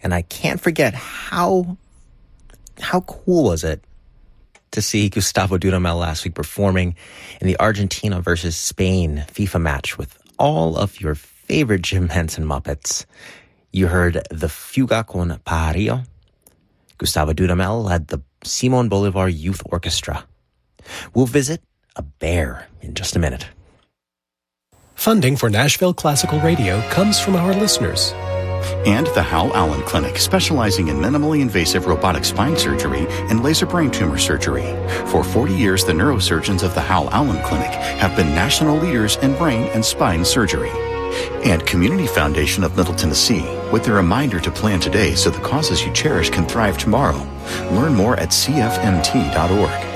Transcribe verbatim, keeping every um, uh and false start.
And I can't forget how, how cool was it to see Gustavo Dudamel last week performing in the Argentina versus Spain FIFA match with all of your favorite Jim Henson Muppets. You heard the Fuga con Pajarillo. Gustavo Dudamel led the Simon Bolivar Youth Orchestra. We'll visit a bear in just a minute. Funding for Nashville Classical Radio comes from our listeners. And the Hal Allen Clinic, specializing in minimally invasive robotic spine surgery and laser brain tumor surgery. For forty years, the neurosurgeons of the Hal Allen Clinic have been national leaders in brain and spine surgery. And Community Foundation of Middle Tennessee, with a reminder to plan today so the causes you cherish can thrive tomorrow. Learn more at C F M T dot org.